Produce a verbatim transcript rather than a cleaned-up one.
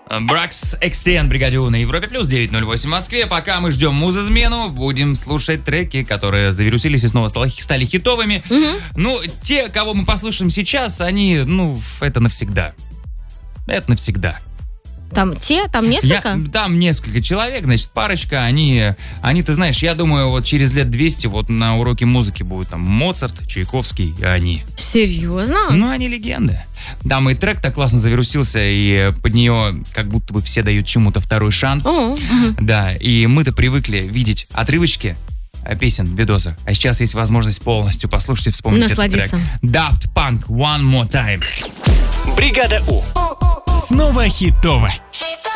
Бракс Экстен, Бригаде У на Европе Плюс, девять ноль восемь в Москве. Пока мы ждем музызмену, будем слушать треки, которые завирусились и снова стали, стали хитовыми. Угу. Ну, те, кого мы послушаем сейчас, они, ну, это навсегда. Это навсегда. Там те, там несколько? Я, там несколько человек, значит, парочка, они, они, ты знаешь, я думаю, вот через лет двести вот на уроке музыки будут там Моцарт, Чайковский, и они. Серьезно? Ну, они легенды. Там и трек так классно завирусился, и под нее как будто бы все дают чему-то второй шанс. О, угу. Да, и мы-то привыкли видеть отрывочки песен, видосов. А сейчас есть возможность полностью послушать и вспомнить насладиться. Этот трек. Daft Punk, One More Time. Бригада У. Снова хитово.